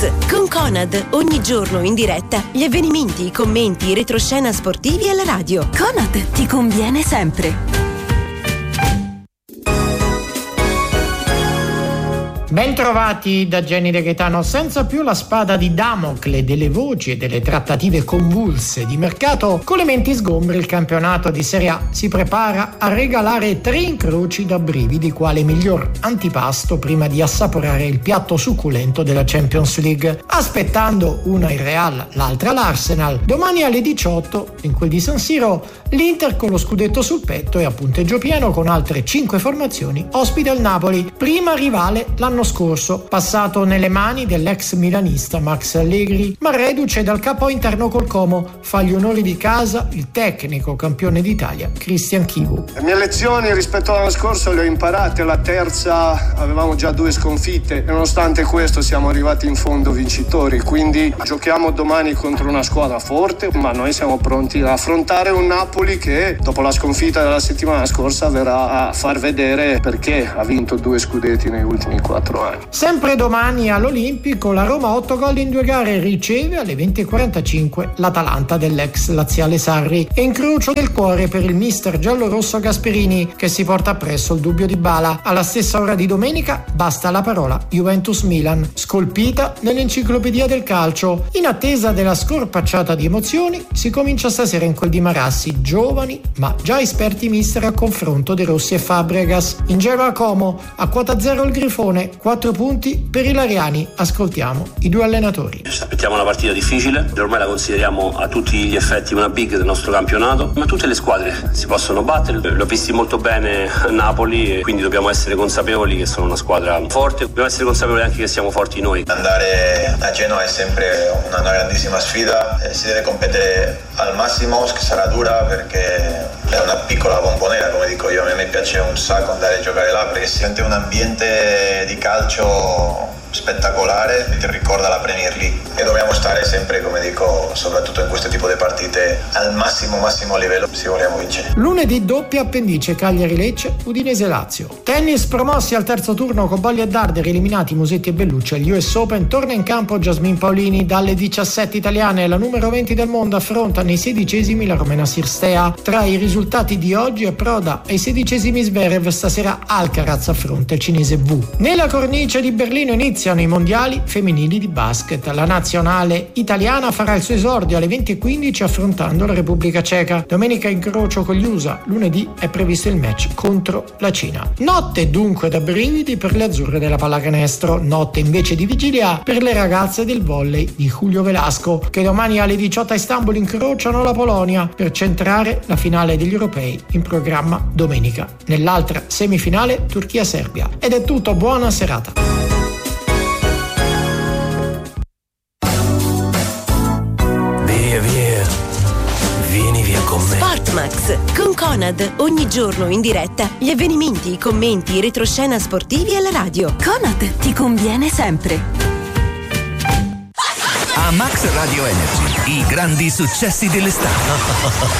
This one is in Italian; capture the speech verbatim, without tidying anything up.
Con Conad, ogni giorno in diretta, gli avvenimenti, i commenti, i retroscena sportivi alla radio. Conad ti conviene sempre. Bentrovati da Jenny De Gaetano. Senza più la spada di Damocle delle voci e delle trattative convulse di mercato, con le menti sgombri il campionato di Serie A si prepara a regalare tre incroci da brividi quale miglior antipasto prima di assaporare il piatto succulento della Champions League. Aspettando una il Real, l'altra l'Arsenal, domani alle diciotto, in quel di San Siro, l'Inter con lo scudetto sul petto e a punteggio pieno con altre cinque formazioni ospita il Napoli, prima rivale l'anno scorso, passato nelle mani dell'ex milanista Max Allegri, ma reduce dal capo interno col Como, fa gli onori di casa il tecnico campione d'Italia Christian Chivu. Le mie lezioni rispetto all'anno scorso le ho imparate, la terza avevamo già due sconfitte e nonostante questo siamo arrivati in fondo vincitori, quindi giochiamo domani contro una squadra forte, ma noi siamo pronti a affrontare un Napoli che dopo la sconfitta della settimana scorsa verrà a far vedere perché ha vinto due scudetti negli ultimi quattro anni. Sempre domani all'Olimpico la Roma otto gol in due gare riceve alle venti e quarantacinque l'Atalanta dell'ex laziale Sarri e incrocio del cuore per il mister giallorosso Gasperini che si porta appresso il dubbio di Bala. Alla stessa ora di domenica basta la parola Juventus-Milan, scolpita nell'enciclopedia del calcio. In attesa della scorpacciata di emozioni si comincia stasera in quel di Marassi, giovani ma già esperti mister a confronto di Rossi e Fabregas. In giro a Como a quota zero il Grifone, quattro punti per i lariani. Ascoltiamo i due allenatori. Ci aspettiamo una partita difficile, ormai la consideriamo a tutti gli effetti una big del nostro campionato, ma tutte le squadre si possono battere. L'ho visti molto bene a Napoli e quindi dobbiamo essere consapevoli che sono una squadra forte, dobbiamo essere consapevoli anche che siamo forti noi. Andare a Genova è sempre una, una grandissima sfida, eh, si deve competere al massimo, che sarà dura perché è una piccola bombonera, come dico io. A me piace un sacco andare a giocare là perché si sente un ambiente di calcio spettacolare, ti ricorda la Premier League e dobbiamo stare sempre, come dico, soprattutto in questo tipo di partite al massimo massimo livello se vogliamo vincere. Lunedì doppia appendice Cagliari-Lecce, Udinese-Lazio. Tennis, promossi al terzo turno con Bolli e Darder eliminati Musetti e Bellucci agli U S Open, torna in campo Jasmine Paolini. Dalle diciassette italiane la numero venti del mondo affronta nei sedicesimi la romena Cirstea. Tra i risultati di oggi approda ai sedicesimi Zverev, stasera Alcaraz affronta il cinese Wu. Nella cornice di Berlino inizia i mondiali femminili di basket. La nazionale italiana farà il suo esordio alle venti e quindici affrontando la Repubblica Ceca. Domenica incrocio con gli U S A, lunedì è previsto il match contro la Cina. Notte dunque da brividi per le azzurre della pallacanestro, notte invece di vigilia per le ragazze del volley di Julio Velasco che domani alle diciotto a Istanbul incrociano la Polonia per centrare la finale degli europei in programma domenica. Nell'altra semifinale Turchia-Serbia. Ed è tutto, buona serata. Sportmax con Conad, ogni giorno in diretta, gli avvenimenti, i commenti, i retroscena sportivi alla radio. Conad ti conviene sempre. A Max Radio Energy, i grandi successi dell'estate.